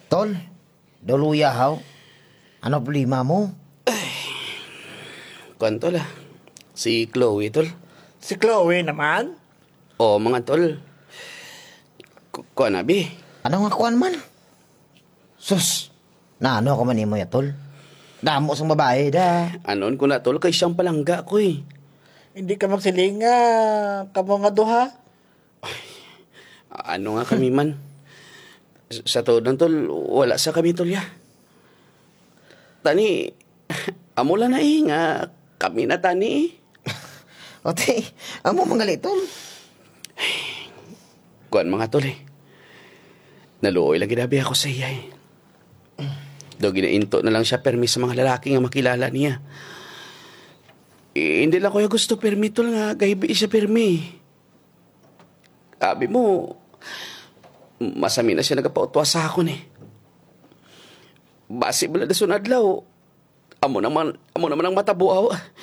Tol, doluya haw. Ano problema mo? Kuan tol si Chloe tol. Si Chloe naman? O mga tol. Kuan abi. Ano nga kuan man? Sus, naano ka man mo ya, tol? Damo sang babae da. Anon ko na tol kay siyang palangga ko eh. Hindi ka magsilinga, kamo nga duha? Ano nga kami man. Sa tod ng tol, wala sa kami tol ya. Tani, amula na nga, kami na tani. Ote, amo mangali, tol. Kuan mga tol Naluoy lagi dabi ako sa iya eh. Do ginainto na lang siya permis sa mga lalaki nga makilala niya. Hindi lang ko yung gusto permi tol nga gahibi siya permi. Abi mo, masami na siya nagapautwa sa akon eh. Basi bala da sunadlaw. Amo naman ang matabuaw.